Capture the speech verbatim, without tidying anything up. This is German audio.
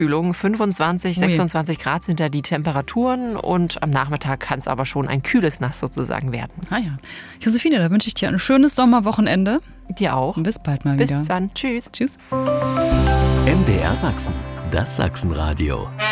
Abkühlung. fünfundzwanzig, sechsundzwanzig Grad sind da die Temperaturen und am Nachmittag kann es aber schon ein kühles Nass sozusagen werden. Ah ja. Josephine, da wünsche ich dir ein schönes Sommerwochenende. Dir auch. Und bis bald mal bis wieder. Bis dann. Tschüss. Tschüss. M D R Sachsen, das Sachsenradio.